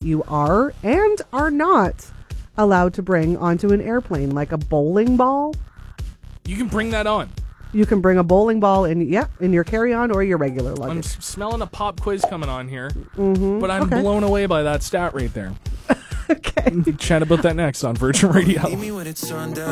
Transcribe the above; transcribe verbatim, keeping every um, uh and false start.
you are and are not allowed to bring onto an airplane, like a bowling ball. You can bring that on. You can bring a bowling ball in, yeah, in your carry-on or your regular luggage. I'm s- smelling a pop quiz coming on here, mm-hmm. but I'm okay. blown away by that stat right there. Okay. Chat about that next on Virgin Radio.